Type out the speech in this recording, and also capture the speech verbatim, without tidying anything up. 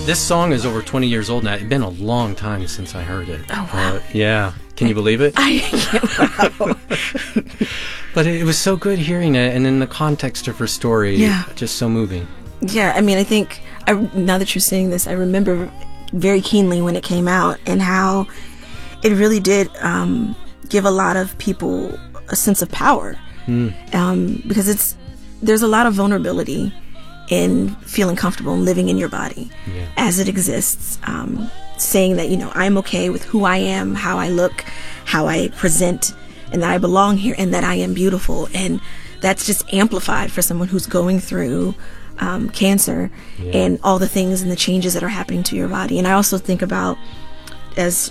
this song is over twenty years old now. It's been a long time since I heard it. Oh, wow. Uh, yeah. Can you believe it? I can't. Wow. But it was so good hearing it, and in the context of her story, Yeah. just so moving. Yeah, I mean, I think, I, now that you're saying this, I remember very keenly when it came out and how it really did um, give a lot of people a sense of power. Mm. Um, because it's, there's a lot of vulnerability in feeling comfortable and living in your body yeah. as it exists. Um, saying that, you know, I'm okay with who I am, how I look, how I present, and that I belong here and that I am beautiful. And that's just amplified for someone who's going through um, cancer yeah. and all the things and the changes that are happening to your body. And I also think about, as